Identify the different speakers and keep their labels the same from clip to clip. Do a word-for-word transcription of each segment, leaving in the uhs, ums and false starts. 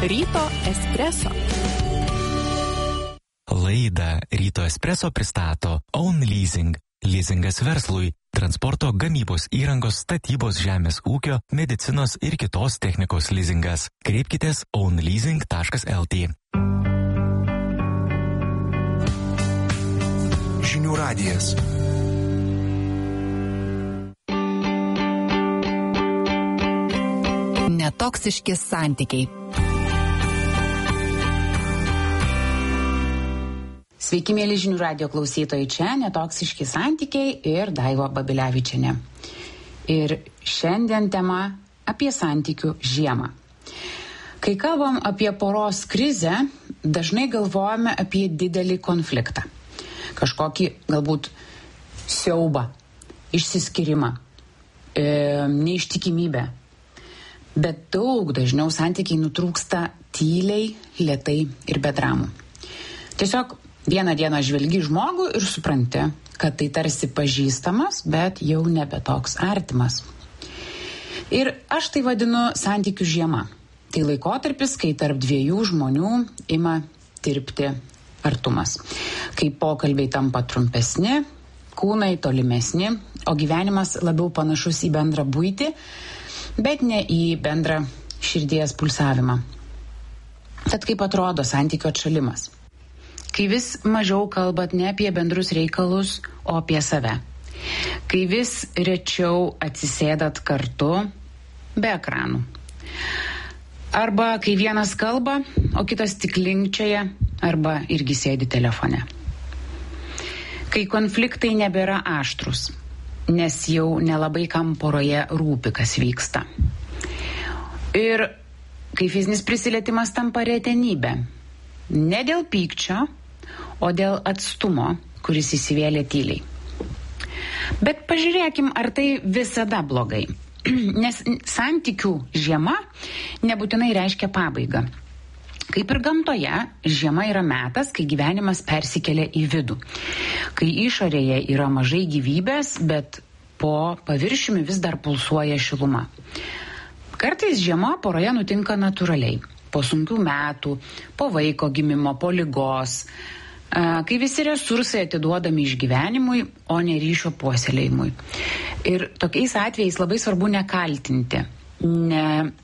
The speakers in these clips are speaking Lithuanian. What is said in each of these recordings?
Speaker 1: Ryto espresso.
Speaker 2: Laidą Ryto espresso pristato Own Leasing. Leasingas verslui, transporto, gamybos įrangos, statybos, žemės ūkio, medicinos ir kitos technikos leasingas. Kreipkitės own leasing taškas el tė.
Speaker 3: Žinių radijas.
Speaker 1: Netoksiški santykiai.
Speaker 4: Sveiki, mėly Žinių radijo klausytojai, čia Netoksiški santykiai ir Daiva Babilevičienė. Ir šiandien tema apie santykių žiemą. Kai kalbam apie poros krizę, dažnai galvojame apie didelį konfliktą. Kažkokį galbūt siaubą, išsiskyrimą, e, neištikimybę. Bet daug dažniau santykiai nutrūksta tyliai, lėtai ir be dramų. Tiesiog vieną dieną žvelgi žmogų ir supranti, kad tai tarsi pažįstamas, bet jau nebe toks artimas. Ir aš tai vadinu santykių žiema. Tai laikotarpis, kai tarp dviejų žmonių ima tirpti artumas. Kai pokalbiai tampa trumpesni, kūnai tolimesni, o gyvenimas labiau panašus į bendrą buitį, bet ne į bendrą širdies pulsavimą. Tad kaip atrodo santykių atšalimas? Kai vis mažiau kalbat ne apie bendrus reikalus, o apie save. Kai vis rečiau atsisėdat kartu, be ekranų. Arba kai vienas kalba, o kitas tik linkčioja, arba irgi sėdi telefone. Kai konfliktai nebėra aštrus, nes jau nelabai kam poroje rūpi, kas vyksta. Ir kai fizinis prisilietimas tampa retenybė. Ne dėl pykčio, o dėl atstumo, kuris įsivėlė tyliai. Bet pažiūrėkim, ar tai visada blogai. Nes santykių žiema nebūtinai reiškia pabaigą. Kaip ir gamtoje, žiema yra metas, kai gyvenimas persikelia į vidų. Kai išorėje yra mažai gyvybės, bet po paviršiumi vis dar pulsuoja šiluma. Kartais žiema poroje nutinka natūraliai. Po sunkių metų, po vaiko gimimo, po ligos, kai visi resursai atiduodami išgyvenimui, o ne ryšio puoselėjimui. Ir tokiais atvejais labai svarbu nekaltinti. Ne,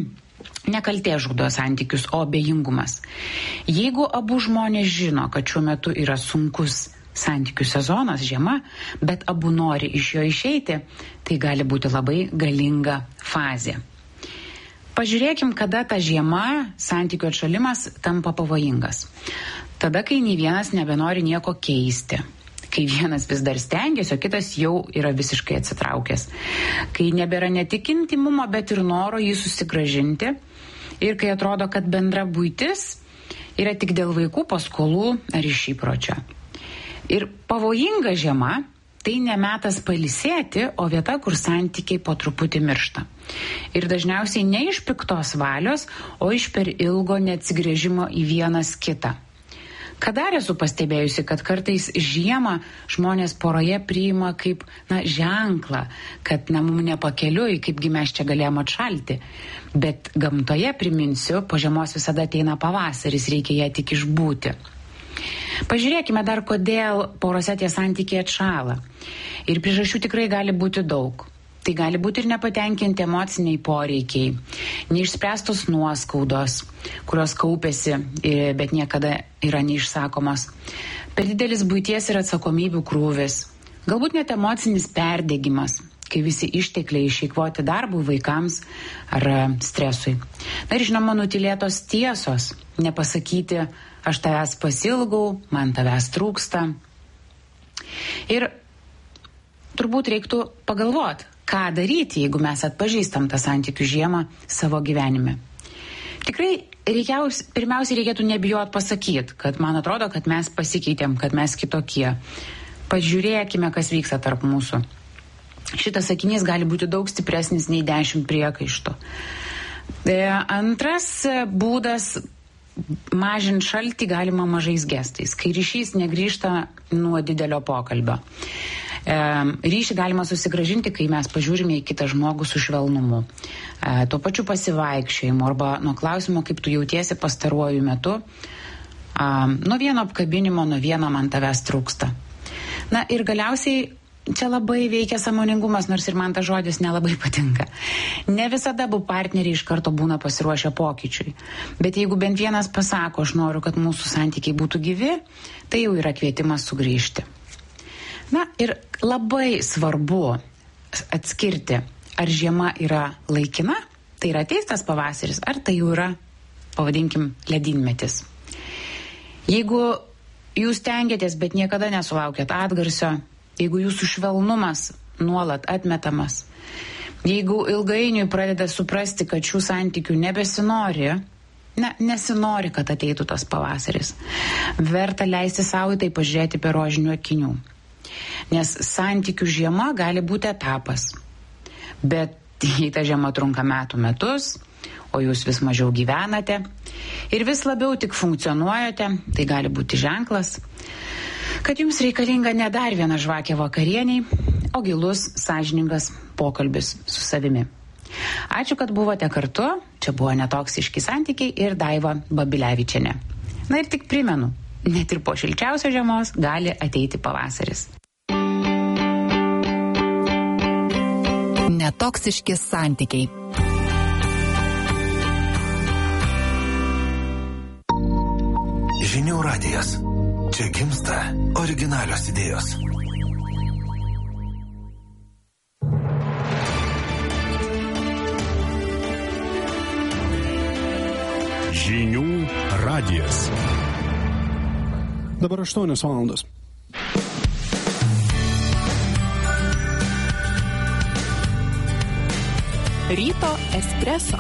Speaker 4: nekaltė žudo santykius, o abejingumas. Jeigu abu žmonės žino, kad šiuo metu yra sunkus santykių sezonas, žiema, bet abu nori iš jo išeiti, tai gali būti labai galinga fazė. Pažiūrėkim, kada ta žiema, santykių atšalimas tampa pavojingas. Tada, kai nei vienas nebenori nieko keisti. Kai vienas vis dar stengiasi, o kitas jau yra visiškai atsitraukęs. Kai nebėra ne tik intimumo, bet ir noro jį susigrąžinti. Ir kai atrodo, kad bendra buitis yra tik dėl vaikų, paskolų ar iš įpročio. Ir pavojinga žiema tai ne metas pailsėti, o vieta, kur santykiai po truputį miršta. Ir dažniausiai ne iš piktos valios, o iš per ilgo neatsigręžimo į vienas kitą. Ką dar esu pastebėjusi, kad kartais žiemą žmonės poroje priima kaip na, ženklą, kad na, mum nepakeliui, kaipgi mes čia galėjom atšalti. Bet gamtoje, priminsiu, po žiemos visada ateina pavasaris, reikia ją tik išbūti. Pažiūrėkime dar, kodėl porose tie santykiai atšąla. Ir priežasčių tikrai gali būti daug. Tai gali būti ir nepatenkinti emociniai poreikiai, neišspręstos nuoskaudos, kurios kaupėsi, bet niekada yra neišsakomos. Per didelis buities ir atsakomybių krūvis. Galbūt net emocinis perdegimas, kai visi ištekliai išeikvoti darbui, vaikams ar stresui. Na ir žinoma, nutilėtos tiesos, nepasakyti, aš tavęs pasilgau, man tavęs trūksta. Ir turbūt reiktų pagalvoti, ką daryti, jeigu mes atpažįstam tą santykių žiemą savo gyvenime. Tikrai reikiaus, pirmiausiai reikėtų nebijot pasakyti, kad man atrodo, kad mes pasikeitėm, kad mes kitokie. Pažiūrėkime, kas vyksta tarp mūsų. Šitas sakinys gali būti daug stipresnis nei dešimt priekaištų. Antras būdas mažinti šaltį galima mažais gestais, kai ryšys negrįžta nuo didelio pokalbio. Ryšį galima susigražinti, kai mes pažiūrime į kitą žmogų su švelnumu. Tuo pačiu pasivaikščiojimu arba nuo klausimo, kaip tu jautiesi pastaruoju metu. Nuo vieno apkabinimo, nuo vieno man tavęs trūksta. Na ir galiausiai čia labai veikia sąmoningumas, nors ir man tas žodis nelabai patinka. Ne visada abu partneriai iš karto būna pasiruošę pokyčiui. Bet jeigu bent vienas pasako, aš noriu, kad mūsų santykiai būtų gyvi, tai jau yra kvietimas sugrįžti. Na ir labai svarbu atskirti, ar žiema yra laikina, tai yra ateis tas pavasaris, ar tai jau yra, pavadinkim, ledynmetis. Jeigu jūs tengiatės, bet niekada nesulaukėt atgarsio, jeigu jūsų švelnumas nuolat atmetamas, jeigu ilgainiui pradeda suprasti, kad šių santykių nebesinori, ne, nesinori, kad ateitų tas pavasaris, verta leisti savo tai pažiūrėti per rožinių akinių. Nes santykių žiema gali būti etapas. Bet jei ta žiema trunka metų metus, o jūs vis mažiau gyvenate ir vis labiau tik funkcionuojate, tai gali būti ženklas, kad jums reikalinga ne dar viena žvakė vakarieniai, o gilus, sąžiningas pokalbis su savimi. Ačiū, kad buvote kartu. Čia buvo Netoksiški santykiai ir Daiva Babilevičienė. Na ir tik primenu, net ir po šilčiausios žiemos gali ateiti pavasaris.
Speaker 1: Netoksiški santykiai.
Speaker 3: Žinių radijas. Čia gimsta originalios idėjos.
Speaker 5: Žinių radijas.
Speaker 6: Dabar aštuonios valandos.
Speaker 1: Ryto espreso.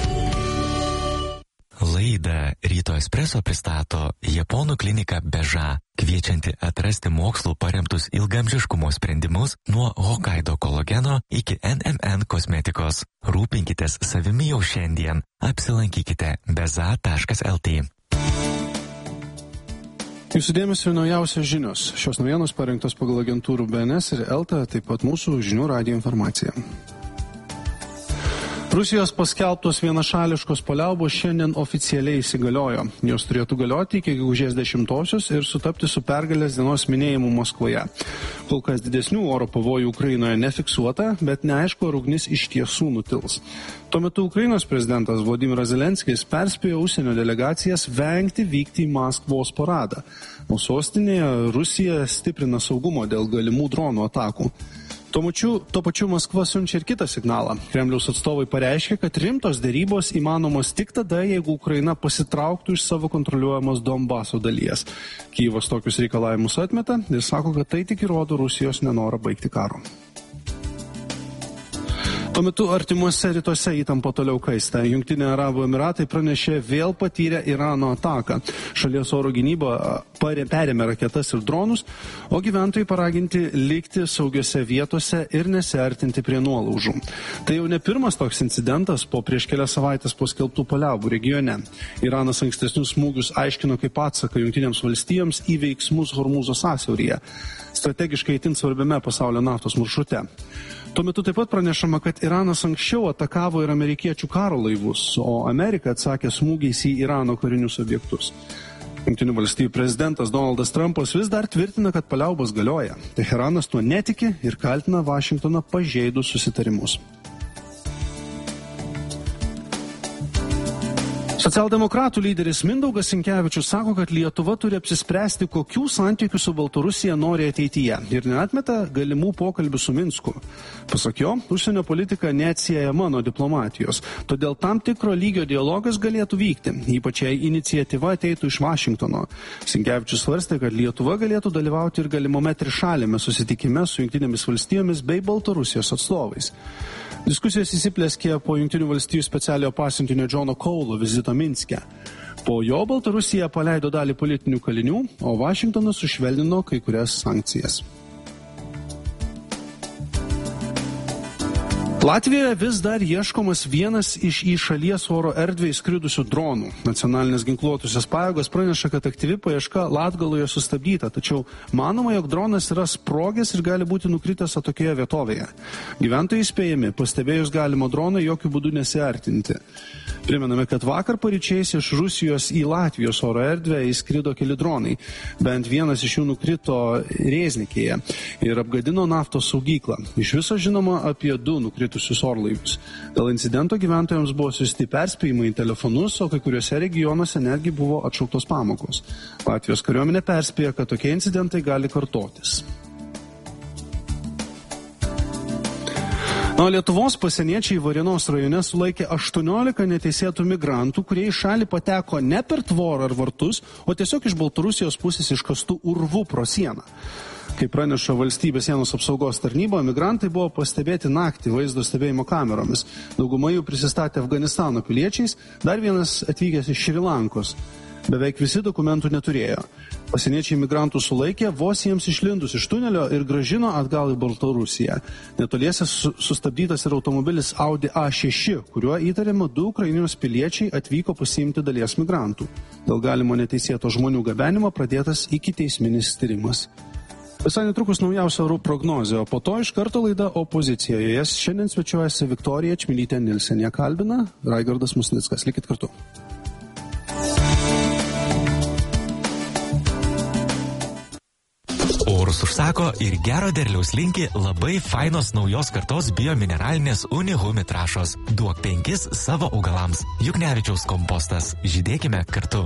Speaker 2: Laidą Ryto espreso pristato Japonų klinika Beža, kviečianti atrasti mokslu paremtus ilgamžiškumo sprendimus nuo Hokkaido kolageno iki N M N kosmetikos. Rūpinkitės savimi jau šiandien. Apsilankykite beza taškas el tė.
Speaker 6: Jūsų dėmesio naujausios žinios. Šios naujienos parengtos pagal agentūrų B N S ir Elta, taip pat mūsų žinių radijo informacija. Rusijos paskelbtos vienašališkos paliaubos šiandien oficialiai įsigaliojo. Jos turėtų galioti iki gegužės dešimtosios ir sutapti su pergalės dienos minėjimu Maskvoje. Kol kas didesnių oro pavojų Ukrainoje nefiksuota, bet neaišku, ar ugnis iš tiesų nutils. Tuo metu Ukrainos prezidentas Volodymyras Zelenskis perspėjo užsienio delegacijas vengti vykti į Maskvos paradą. O sostinėje Rusija stiprina saugumo dėl galimų dronų atakų. Tuo pačiu, tuo pačiu Maskva siunčia ir kitą signalą. Kremliaus atstovai pareiškė, kad rimtos derybos įmanomos tik tada, jeigu Ukraina pasitrauktų iš savo kontroliuojamos Donbaso dalies. Kyjivas tokius reikalavimus atmeta ir sako, kad tai tik įrodo Rusijos nenorą baigti karo. Tuo metu artimuose rytuose įtampa toliau kaista. Jungtiniai Arabų Emiratai pranešė vėl patyrę Irano ataką. Šalies oro gynyba perėmė raketas ir dronus, o gyventojai paraginti likti saugiose vietose ir nesiartinti prie nuolaužų. Tai jau ne pirmas toks incidentas po prieš kelias savaitės paskelbtų paliaubų regione. Iranas ankstesnius smūgius aiškino kaip atsaką Jungtinėms valstijoms į veiksmus Hormūzo sąsiauryje, strategiškai itin svarbiame pasaulio naftos maršrute. Tuo metu taip pat pranešama, kad Iranas anksčiau atakavo ir amerikiečių karo laivus, o Amerika atsakė smūgiais į Irano karinius objektus. Jungtinių valstijų prezidentas Donaldas Trumpas vis dar tvirtina, kad paliaubos galioja. Teheranas tuo netiki ir kaltina Vašingtoną pažeidus susitarimus. Socialdemokratų lyderis Mindaugas Sinkevičius sako, kad Lietuva turi apsispręsti, kokių santykių su Baltarusija nori ateityje ir neatmeta galimų pokalbių su Minsku. Pasak jo, užsienio politika neatsiejama nuo diplomatijos, todėl tam tikro lygio dialogas galėtų vykti, ypač jei iniciatyva ateitų iš Vašingtono. Sinkevičius svarstė, kad Lietuva galėtų dalyvauti ir galimame trišalėme susitikime su Jungtinėmis valstijomis bei Baltarusijos atstovais. Diskusijos įsiplėskė po Jungtinių valstijų specialiojo pasiuntinio Džono Kaulo vizito Minske. Po jo Baltarusija paleido dalį politinių kalinių, o Vašingtonas sušvelnino kai kurias sankcijas. Latvijoje vis dar ieškomas vienas iš į šalies oro erdvę įskridusių dronų. Nacionalinės ginkluotusios pajėgos praneša, kad aktyvi paieška Latgaloje sustabdyta, tačiau manoma, jog dronas yra sprogęs ir gali būti nukritęs atokioje vietovėje. Gyventojai įspėjami, pastebėjus galimo droną, jokių būdų nesiartinti. Primename, kad vakar paryčiais iš Rusijos į Latvijos oro erdvę įskrido keli dronai. Bent vienas iš jų nukrito Rėznikėje ir apgadino naftos saugyklą. Iš viso žinoma apie du nukritusius orlaivius. Dėl incidento gyventojams buvo siųsti perspėjimai į telefonus, o kai kuriuose regionuose netgi buvo atšauktos pamokos. Latvijos kariuomenė perspėja, kad tokie incidentai gali kartotis. Na, Lietuvos pasieniečiai Varėnos rajone sulaikė aštuoniolika neteisėtų migrantų, kurie į šalį pateko ne per tvorą ar vartus, o tiesiog iš Baltarusijos pusės iškastų urvų pro sieną. Kaip praneša Valstybės sienos apsaugos tarnyba, migrantai buvo pastebėti naktį vaizdo stebėjimo kameromis. Dauguma jų prisistatė Afganistano piliečiais, dar vienas atvykęs iš Šri Lankos. Beveik visi dokumentų neturėjo. Pasieniečiai migrantų sulaikė vos jiems išlindus iš tunelio ir grąžino atgal į Baltarusiją. Netoliese sustabdytas ir automobilis Audi A šeši, kuriuo įtariama du Ukrainos piliečiai atvyko pasiimti dalies migrantų. Dėl galimo neteisėto žmonių gabenimo pradėtas ikiteisminis tyrimas. Visai netrukus naujausia orų prognozė, o po to iš karto laida Opozicijoje. Jas šiandien svečiuojasi Viktorija Čmilytė Nilsen. Ją kalbina Raigardas Musnickas. Likit kartu.
Speaker 2: Orus užsako ir gero derliaus linki labai fainos naujos kartos biomineralinės Unihumi trąšos. Duok penkis savo augalams. Juknevičiaus kompostas. Žydėkime kartu.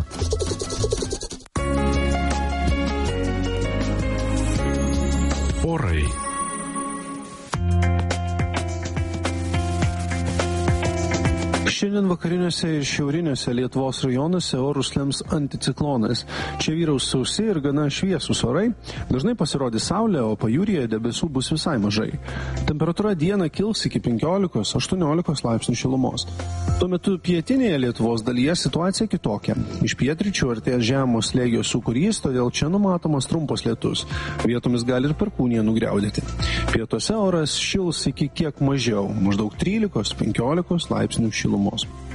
Speaker 5: Orai.
Speaker 6: Šiandien vakariniuose ir šiauriniuose Lietuvos rajonuose orus lems anticiklonas. Čia vyraus sausi ir gana šviesūs orai. Dažnai pasirodys saulė, o pajūryje debesų bus visai mažai. Temperatūra dieną kils iki penkiolikos aštuoniolikos laipsnių šilumos. Tuo metu pietinėje Lietuvos dalyje situacija kitokia. Iš pietryčių artėja žemo slėgio sūkurys, todėl čia numatomas trumpas lietus. Vietomis gali ir perkūnija nugriaudėti. Pietuose oras šils iki kiek mažiau, maždaug trylikos penkiolikos laipsnių šilumos.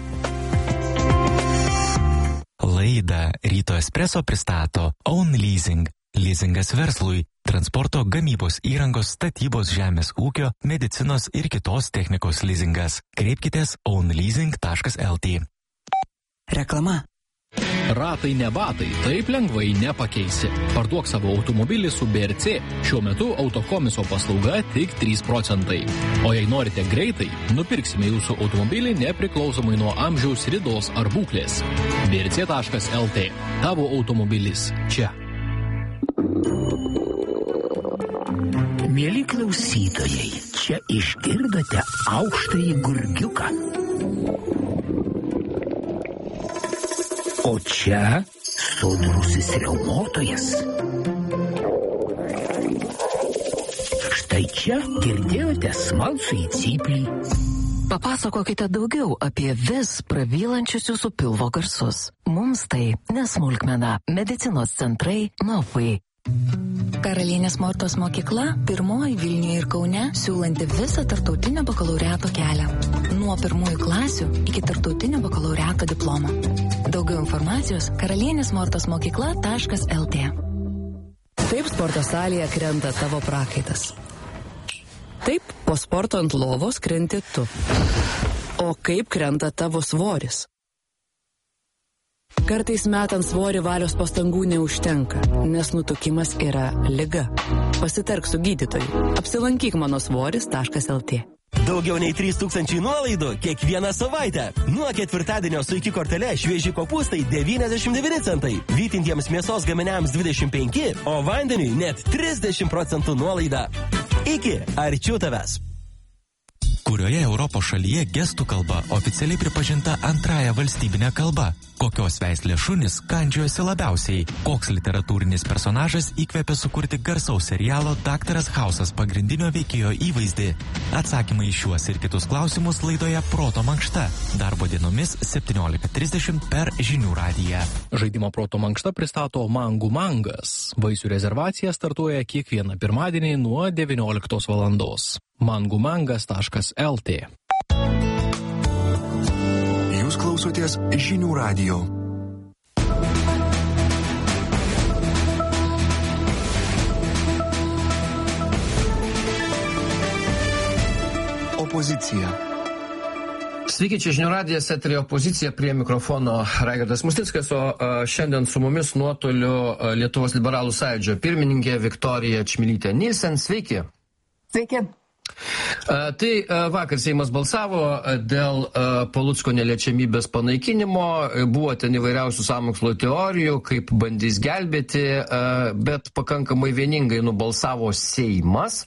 Speaker 2: Laidą Ryto Espresso pristato Own Leasing. Leasingas verslui, transporto, gamybos įrangos, statybos, žemės ūkio, medicinos ir kitos technikos leasingas. Kreipkitės own leasing taškas el tė.
Speaker 1: Reklama.
Speaker 7: Ratai ne batai, taip lengvai nepakeisi. Parduok savo automobilį su B R C. Šiuo metu autokomiso paslauga tik trys procentai. O jei norite greitai, nupirksime jūsų automobilį nepriklausomai nuo amžiaus, ridos ar būklės. B R C taškas el tė. Tavo automobilis čia.
Speaker 8: Mieli klausytojai, čia išgirdote aukštąjį gurgiuką. O čia sodrusis riaumotojas. Štai čia girdėjote smalsųjį cyplį.
Speaker 9: Papasakokite daugiau apie vis pravylančius jūsų pilvo garsus. Mums tai nesmulkmena. Medicinos centrai Novai. Karalienės Mortos mokykla pirmoji Vilniuje ir Kaune, siūlanti visą tarptautinio bakalaureato kelią. Nuo pirmųjų klasių iki tarptautinio bakalaureato diplomo. Daugiau informacijos karalienės mortos mokykla taškas el tė.
Speaker 10: Taip sporto salėje krenta tavo prakaitas. Taip po sporto ant lovos krenti tu. O kaip krenta tavo svoris? Kartais metant svorį valios pastangų neužtenka, nes nutukimas yra liga. Pasitark su gydytoju. Apsilankyk mano svoris taškas el tė.
Speaker 11: Daugiau nei trys tūkstančiai nuolaidų kiekvieną savaitę. Nuo ketvirtadienio su iki kortele švieži kopūstai devyniasdešimt devyni centai, vytintiems mėsos gaminiams dvidešimt penki, o vandeniui net trisdešimt procentų nuolaida. Iki arčiau tavęs.
Speaker 2: Kurioje Europos šalyje gestų kalba oficialiai pripažinta antrąją valstybinę kalbą? Kokios veislės šunys kandžiojosi labiausiai? Koks literatūrinis personažas įkvėpė sukurti garsaus serialo Daktaras Hausas pagrindinio veikėjo įvaizdį? Atsakymai į šiuos ir kitus klausimus laidoje Proto mankšta. Darbo dienomis septyniolika trisdešimt per Žinių radiją.
Speaker 7: Žaidimo Proto mankšta pristato Mangų mangas. Vaisių rezervacija startuoja kiekvieną pirmadienį nuo devynioliktos valandos. mangumangas taškas el tė.
Speaker 3: Jūs klausotės Žinių radijo. Opozicija.
Speaker 12: Sveiki, čia Žinių radijas, eteryje Opozicija, prie mikrofono Raigardas Musnickas, o šiandien su mumis nuotoliu Lietuvos liberalų sąjūdžio pirmininkė Viktorija Čmilytė Nilsen. Sveiki.
Speaker 13: Sveiki.
Speaker 12: Tai vakar Seimas balsavo dėl Palucko neliečiamybės panaikinimo, buvo ten įvairiausių sąmokslo teorijų, kaip bandys gelbėti, bet pakankamai vieningai nubalsavo Seimas.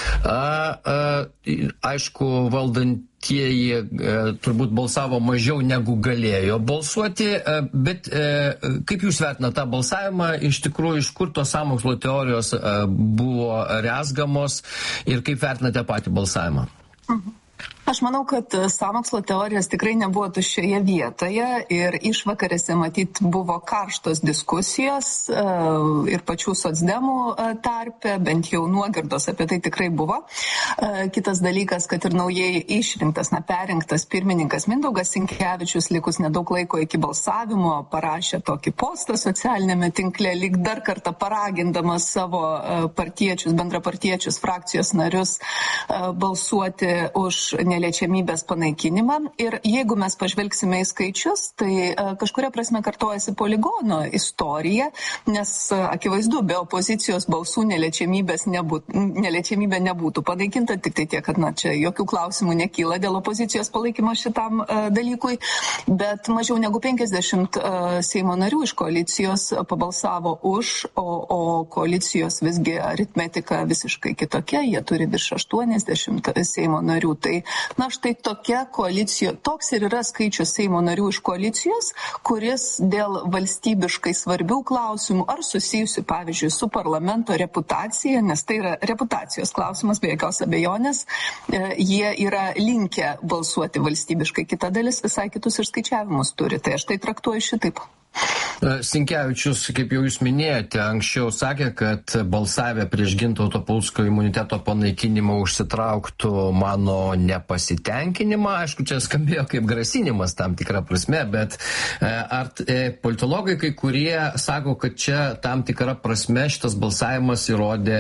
Speaker 12: Aišku, valdant Tieji turbūt balsavo mažiau negu galėjo balsuoti, bet kaip jūs vertinate tą balsavimą, iš tikrųjų, iš kur tos sąmokslo teorijos buvo rezgamos ir kaip vertinate patį balsavimą?
Speaker 13: Mhm. Aš manau, kad sąmokslo teorijos tikrai nebuvo tuščioje vietoje ir išvakarėse matyt buvo karštos diskusijos ir pačių socdemų tarpe, bent jau nuogirdos apie tai tikrai buvo. Kitas dalykas, kad ir naujai išrinktas, na, perrinktas pirmininkas Mindaugas Sinkevičius likus nedaug laiko iki balsavimo parašė tokį postą socialinėme tinkle, lyg dar kartą paragindamas savo partiečius, bendrapartiečius, frakcijos narius balsuoti už neliečiamybės panaikinimą. Ir jeigu mes pažvelgsime į skaičius, tai kažkuria prasme kartojasi poligono istorija, nes akivaizdu, be opozicijos balsų neliečiamybės nebūtų, neliečiamybė nebūtų panaikinta, tik tai tiek, kad na, čia jokių klausimų nekyla dėl opozicijos palaikymo šitam uh, dalykui, bet mažiau negu penkiasdešimt uh, Seimo narių iš koalicijos balsavo už, o, o koalicijos visgi aritmetika visiškai kitokia, jie turi virš aštuoniasdešimt Seimo narių. Tai na štai tokia koalicija, toks ir yra skaičius Seimo narių iš koalicijos, kuris dėl valstybiškai svarbių klausimų ar susijusių, pavyzdžiui, su parlamento reputacija, nes tai yra reputacijos klausimas, be jokios abejonės, jie yra linkę balsuoti valstybiškai. Kita dalis visai kitus išskaičiavimus turi, tai aš tai traktuoju šitaip.
Speaker 12: Sinkevičius, kaip jau jūs minėjote, anksčiau sakė, kad balsavę prieš Gintauto Palucko imuniteto panaikinimą užsitrauktų mano nepasitenkinimą. Aišku, čia skambėjo kaip grasinimas tam tikrą prasme, bet ar politologai kai kurie sako, kad čia tam tikrą prasme šitas balsavimas įrodė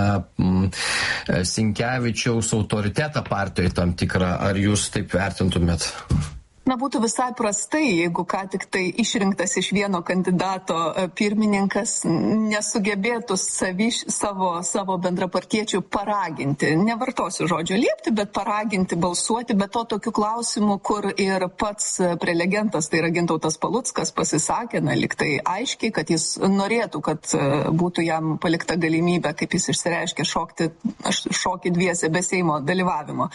Speaker 12: Sinkevičiaus autoritetą partijoje tam tikrą. Ar jūs taip vertintumėt?
Speaker 13: Na, būtų visai prastai, jeigu ką tik tai išrinktas iš vieno kandidato pirmininkas nesugebėtų savi, savo, savo bendrapartiečių paraginti. Nevartosiu žodžio liepti, bet paraginti balsuoti, bet to tokių klausimų, kur ir pats prelegentas, tai yra Gintautas Paluckas, pasisakė, na, lyg tai aiškiai, kad jis norėtų, kad būtų jam palikta galimybė, kaip jis išsireiškė, šokti, šokį dviese be Seimo dalyvavimo.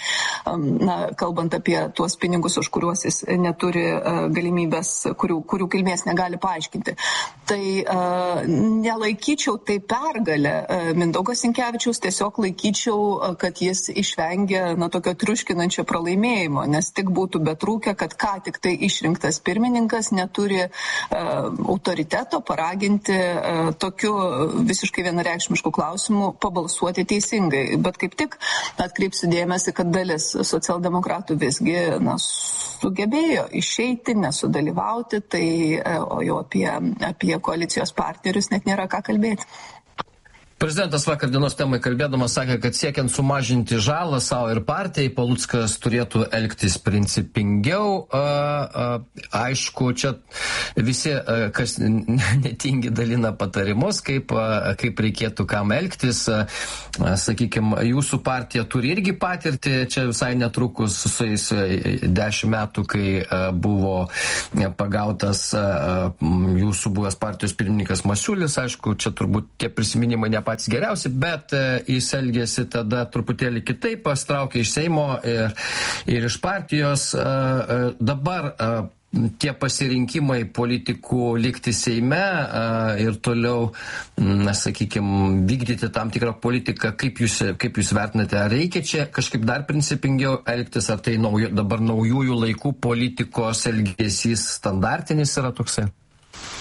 Speaker 13: Na, kalbant apie tuos pinigus, už kuriuos jis neturi uh, galimybės, kurių, kurių kilmės negali paaiškinti. Tai uh, nelaikyčiau tai pergalę uh, Mindaugo Sinkevičiaus, tiesiog laikyčiau, uh, kad jis išvengė na, tokio triuškinančio pralaimėjimo, nes tik būtų betrūkę, kad ką tik tai išrinktas pirmininkas neturi uh, autoriteto paraginti uh, tokiu visiškai vienareikšmiškų klausimų pabalsuoti teisingai. Bet kaip tik atkreipsiu dėmesį, kad dalis socialdemokratų visgi na, sugebėjo išeiti, nesudalyvauti, tai o jau apie, apie koalicijos partnerius net nėra ką kalbėti.
Speaker 12: Prezidentas vakar dienos temai kalbėdamas sakė, kad siekiant sumažinti žalą savo ir partijai, Paluckas turėtų elgtis principingiau. A, a, aišku, čia visi, a, kas netingi, dalina patarimus, kaip, a, kaip reikėtų kam elgtis. A, a, sakykime, jūsų partija turi irgi patirtį, čia visai netrukus su jais dešimt metų, kai a, buvo pagautas a, jūsų buvęs partijos pirmininkas Masiulis. Aišku, čia turbūt tie prisiminimai ne pats geriausi, bet e, jis elgėsi tada truputėlį kitaip, pastraukė iš Seimo ir, ir iš partijos. E, e, dabar e, tie pasirinkimai politikų likti Seime e, ir toliau, na, sakykime, vykdyti tam tikrą politiką, kaip jūs, kaip jūs vertinate, ar reikia čia kažkaip dar principingiau elgtis, ar tai naujo, dabar naujųjų laikų politikos elgesys standartinis yra toksai?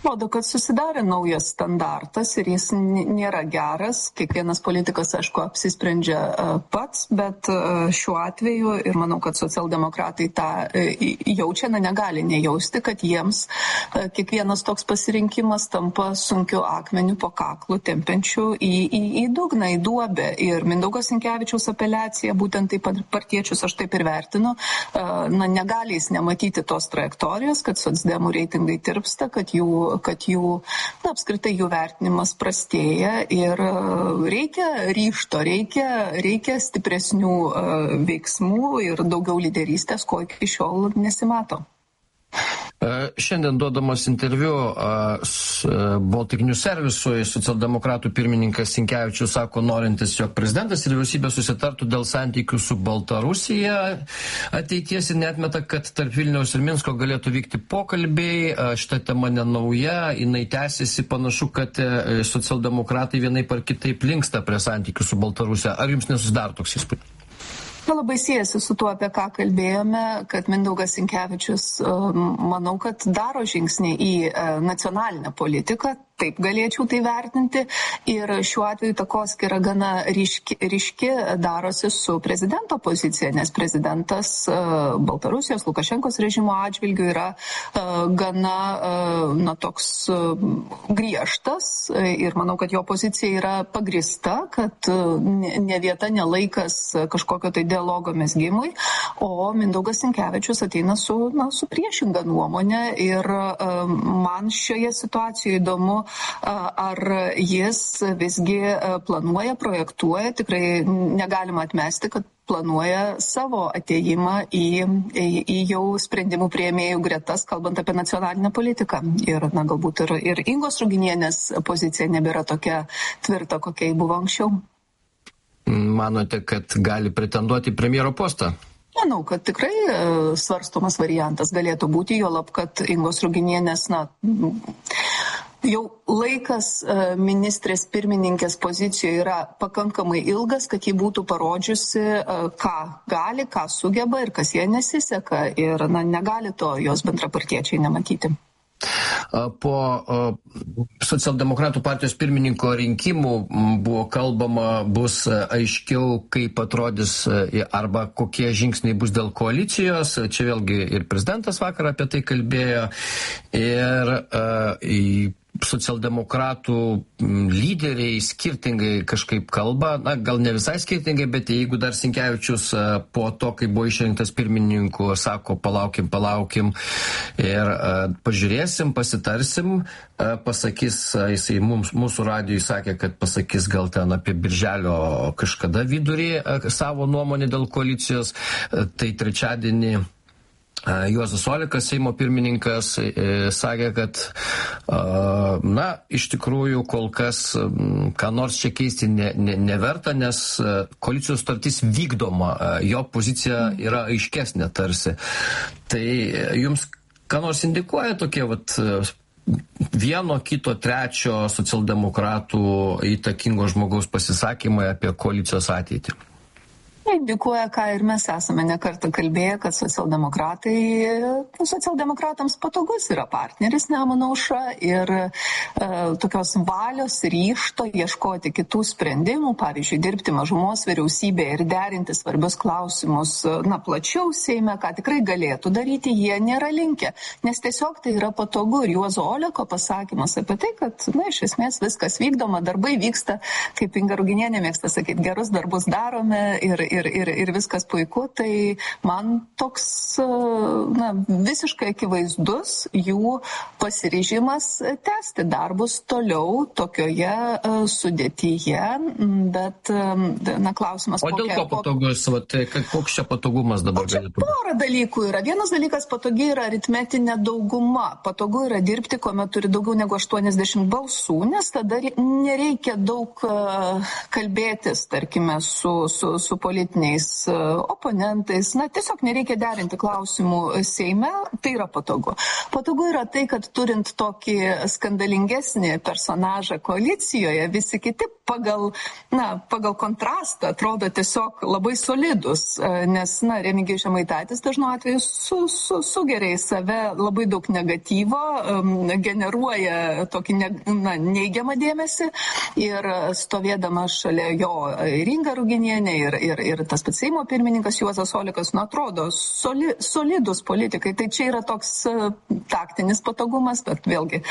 Speaker 13: Rodo, kad susidarė naujas standartas ir jis nėra geras. Kiekvienas politikas, aišku, apsisprendžia pats, bet šiuo atveju, ir manau, kad socialdemokratai tą jaučia, na, negali nejausti, kad jiems kiekvienas toks pasirinkimas tampa sunkiu akmeniu po kaklu tempiančiu į, į, į dugną, į duobę. Ir Mindaugo Sinkevičiaus apeliacija, būtent taip partiečius aš taip ir vertinu, na, negali jis nematyti tos trajektorijos, kad socdemų reitingai tirpsta, kad jų kad jų, na, apskritai jų vertinimas prastėja ir reikia ryžto, reikia, reikia stipresnių uh, veiksmų ir daugiau lyderystės, ko iki šiol nesimato.
Speaker 12: Šiandien duodamas interviu Baltic News servisui socialdemokratų pirmininkas Sinkevičius sako, norintis, jog prezidentas ir vyriausybė susitartų dėl santykių su Baltarusija ateities ir neatmeta, kad tarp Vilniaus ir Minsko galėtų vykti pokalbiai. Šita tema nenauja, jinai tęsiasi, panašu, kad socialdemokratai vienaip ar kitaip linksta prie santykių su Baltarusija. Ar jums nesusidaro toks įspūdis?
Speaker 13: Na, labai siejasi su tuo, apie ką kalbėjome, kad Mindaugas Sinkevičius, manau, kad daro žingsnį į nacionalinę politiką, taip galėčiau tai vertinti, ir šiuo atveju takoskyra gana ryški, ryški darosi su prezidento pozicija, nes prezidentas Baltarusijos, Lukašenkos režimo atžvilgių yra gana, na, toks griežtas ir manau, kad jo pozicija yra pagrista, kad ne vieta, ne laikas kažkokio tai dialogo mezgimui, o Mindaugas Sinkevičius ateina su, na, su priešinga nuomonė ir man šioje situacijoje įdomu, ar jis visgi planuoja, projektuoja, tikrai negalima atmesti, kad planuoja savo atėjimą į, į, į jau sprendimų priėmėjų gretas, kalbant apie nacionalinę politiką. Ir, na, galbūt ir, ir Ingos Ruginienės pozicija nebėra tokia tvirta, kokia buvo anksčiau.
Speaker 12: Manote, kad gali pretenduoti premjero postą?
Speaker 13: Manau, kad tikrai svarstomas variantas galėtų būti, juolab, kad Ingos Ruginienės, na, jau laikas ministrės pirmininkės pozicijoje yra pakankamai ilgas, kad ji būtų parodžiusi, ką gali, ką sugeba ir kas jie nesiseka. Ir, na, negali to jos bendrapartiečiai nematyti.
Speaker 12: Po socialdemokratų partijos pirmininko rinkimų buvo kalbama, bus aiškiau, kaip atrodys arba kokie žingsniai bus dėl koalicijos. Čia vėlgi ir prezidentas vakar apie tai kalbėjo. Ir uh, socialdemokratų lyderiai skirtingai kažkaip kalba, na, gal ne visai skirtingai, bet jeigu dar Sinkevičius po to, kai buvo išrinktas pirmininku, sako, palaukim, palaukim ir uh, pažiūrėsim, pasitarsim, uh, pasakys, jisai mums, mūsų radijui sakė, kad pasakys gal ten apie birželio kažkada vidurį uh, savo nuomonę dėl koalicijos, uh, tai trečiadienį Juozas Olekas, Seimo pirmininkas, sakė, kad, na, iš tikrųjų kol kas ką nors čia keisti ne, ne, neverta, nes koalicijos sutartis vykdoma, jo pozicija yra aiškesnė tarsi. Tai jums ką nors indikuoja tokie, vat, vieno, kito, trečio socialdemokratų įtakingo žmogaus pasisakymai apie koalicijos ateitį?
Speaker 13: Indikuoja, ką ir mes esame nekartą kalbėję, kad socialdemokratai, socialdemokratams patogus yra partneris Nemuno aušra ir e, tokios valios ryžto ieškoti kitų sprendimų, pavyzdžiui, dirbti mažumos vyriausybėje ir derinti svarbius klausimus, na, plačiau Seime, ką tikrai galėtų daryti, jie nėra linkę, nes tiesiog tai yra patogu. Ir Juozo Oleko pasakymas apie tai, kad, na, iš esmės viskas vykdoma, darbai vyksta, kaip Inga Ruginienė mėgsta sakyti, gerus darbus darome ir Ir, ir, ir viskas puiku, tai man toks, na, visiškai akivaizdus jų pasiryžimas tęsti darbus toliau tokioje uh, sudėtyje, bet, na, klausimas...
Speaker 12: O dėl
Speaker 13: kokia,
Speaker 12: ko patogus, va, tai koks čia patogumas dabar galėtų būti?
Speaker 13: Porą dalykų yra. Vienas dalykas patogi yra aritmetinė dauguma. Patogu yra dirbti, kuomet turi daugiau negu aštuoniasdešimt balsų, nes tada nereikia daug uh, kalbėtis, tarkime, su, su, su politikais. politiniais oponentais. Na, tiesiog nereikia derinti klausimų Seime, tai yra patogu. Patogu yra tai, kad turint tokį skandalingesnį personažą koalicijoje, visi kiti pagal, na, pagal kontrastą atrodo tiesiog labai solidus, nes, na, Remigijus Žemaitaitis dažnu atveju su, su, sugeria į save labai daug negatyvo, generuoja tokį ne, na, neigiamą dėmesį ir stovėdama šalia jo ir Inga Ruginienė ir, ir, ir tas pats Seimo pirmininkas Juozas Olekas, nu, atrodo soli, solidus politikai. Tai čia yra toks taktinis patogumas, bet vėlgi,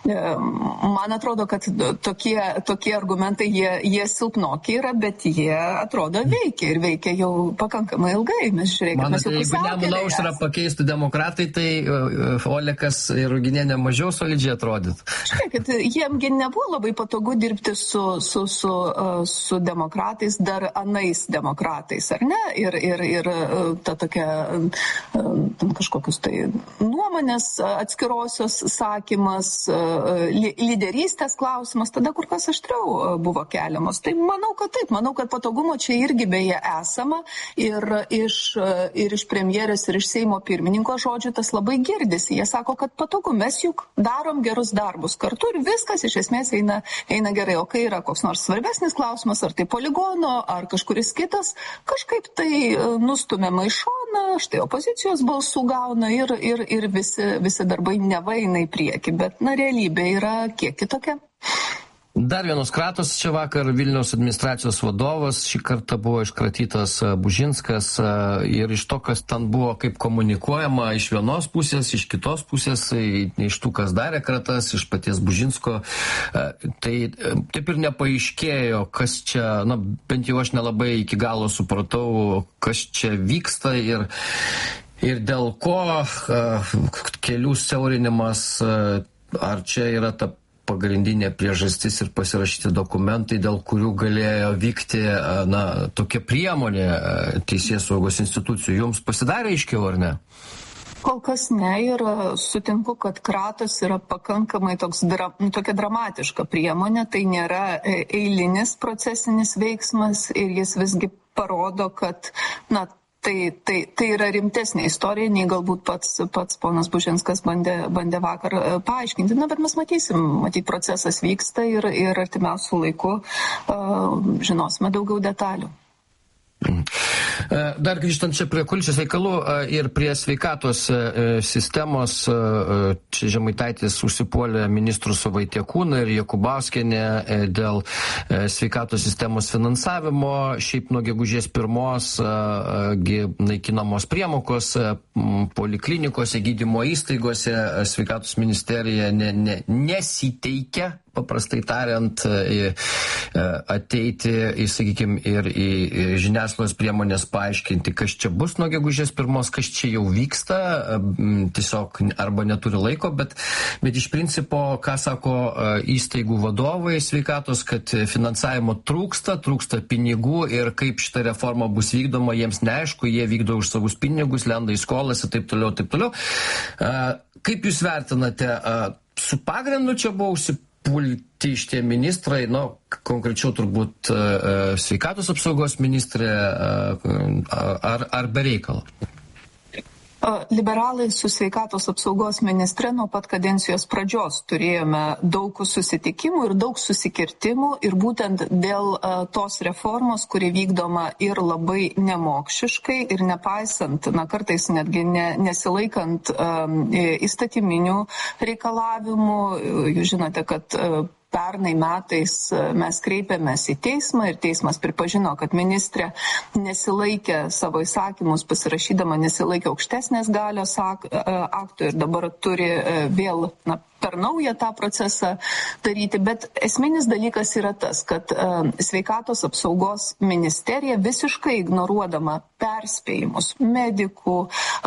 Speaker 13: man atrodo, kad tokie, tokie argumentai, jie, jie silpnoki yra, bet jie atrodo veikia ir veikia jau pakankamai ilgai. Mes žiūrėkime, mes jau
Speaker 12: jeigu Nemuno aušrą pakeistų demokratai, tai Olekas ir Ruginienė mažiau solidžiai atrodytų.
Speaker 13: Žiūrėkit, jiemgi nebuvo labai patogu dirbti su, su, su, su demokratais, dar anais demokratais, ar ne? Ir, ir, ir ta tokia kažkokius tai nuomonės atskirosios sakymas, lyderystės klausimas, tada kur kas aštriau buvo keliamos. Tai manau, kad taip, manau, kad patogumo čia irgi beje esama ir iš, ir iš premjerės, ir iš Seimo pirmininko žodžių tas labai girdisi. Jie sako, kad patogu, mes juk darom gerus darbus kartu ir viskas iš esmės eina, eina gerai. O kai yra koks nors svarbesnis klausimas, ar tai poligono, ar kažkuris kitas, kažkaip tai nustumiama į šoną, štai opozicijos balsų gauna ir, ir, ir visi, visi darbai nevaina į priekį. Bet, na, realybė yra kiek kitokia.
Speaker 12: Dar vienos kratos, čia vakar Vilniaus administracijos vadovas, šį kartą buvo iškratytas Bužinskas ir iš to, kas ten buvo kaip komunikuojama iš vienos pusės, iš kitos pusės, iš tų, kas darė kratas, iš paties Bužinsko, tai taip ir nepaaiškėjo, kas čia, na, bent jau aš nelabai iki galo supratau, kas čia vyksta ir, ir dėl ko kelių siaurinimas, ar čia yra ta pagrindinė priežastis ir pasirašyti dokumentai, dėl kurių galėjo vykti, na, tokia priemonė teisėsaugos institucijų. Jums pasidarė aiškiau, ar ne?
Speaker 13: Kol kas ne ir sutinku, kad kratos yra pakankamai toks, dra, tokia dramatiška priemonė, tai nėra eilinis procesinis veiksmas ir jis visgi parodo, kad, na, Tai, tai, tai yra rimtesnė istorija, nei galbūt pats, pats ponas Bužinskas bandė, bandė vakar paaiškinti. Na, bet mes matysim, matyt, procesas vyksta ir, ir artimiausių laikų uh, žinosime daugiau detalių.
Speaker 12: Dar grįžtant čia prie koalicijos reikalų ir prie sveikatos sistemos, čia Žemaitaitis užsipuolė ministrus Vaitiekūną ir Jakubauskienę dėl sveikatos sistemos finansavimo. Šiaip nuo gegužės pirmos naikinamos priemokos poliklinikose, gydymo įstaigose, sveikatos ministerija ne, ne, nesiteikia, paprastai tariant, ateiti į, sakykime, ir į žiniasklaidos priemonės paaiškinti, kas čia bus nuo gegužės pirmos, kas čia jau vyksta, tiesiog arba neturi laiko, bet, bet iš principo, ką sako įstaigų vadovai sveikatos, kad finansavimo trūksta, trūksta pinigų ir kaip šita reforma bus vykdoma, jiems neaišku, jie vykdo už savus pinigus, lenda į skolas ir taip toliau, taip toliau. Kaip jūs vertinate, su pagrindu čia buvo užsipildyti pulti šitie ministrai, nu, konkrečiau turbūt sveikatos apsaugos ministrė, ar, ar be reikalo?
Speaker 13: Liberalai su sveikatos apsaugos ministre nuo pat kadencijos pradžios turėjome daug susitikimų ir daug susikirtimų ir būtent dėl uh, tos reformos, kuri vykdoma ir labai nemokšiškai ir nepaisant, na, kartais netgi ne, nesilaikant um, įstatyminių reikalavimų. Jūs žinote, kad uh, pernai metais mes kreipėmės į teismą ir teismas pripažino, kad ministrė nesilaikė savo įsakymus, pasirašydama nesilaikė aukštesnės galios aktų ir dabar turi vėl, na, per naują tą procesą daryti. Bet esminis dalykas yra tas, kad sveikatos apsaugos ministerija visiškai ignoruodama perspėjimus medikų,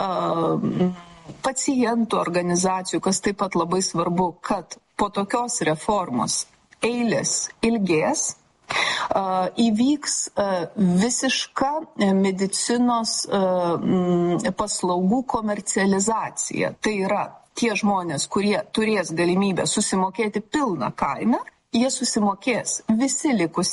Speaker 13: pacientų organizacijų, kas taip pat labai svarbu, kad po tokios reformos eilės ilgės, uh, įvyks uh, visiška medicinos uh, paslaugų komercializacija. Tai yra tie žmonės, kurie turės galimybę susimokėti pilną kainą, jie susimokės, visi likus